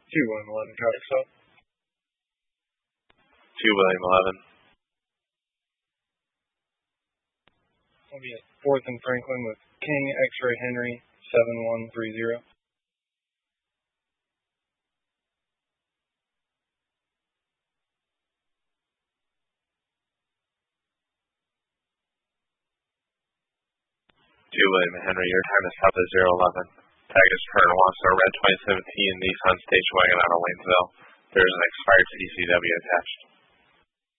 William 11, traffic stop. 2 William 11. I'll be at 4th and Franklin with King X-Ray Henry 7130. 2 William Henry, your time is south of 011. Tag is turn Wausau Red 2017 Nissan station wagon out of Lanesville. There is an expired CCW attached.